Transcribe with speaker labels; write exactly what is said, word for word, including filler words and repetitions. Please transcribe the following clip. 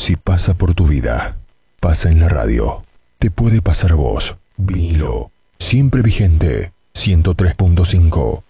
Speaker 1: Si pasa por tu vida, pasa en la radio. Te puede pasar a vos. Vinilo. Siempre vigente. ciento tres punto cinco.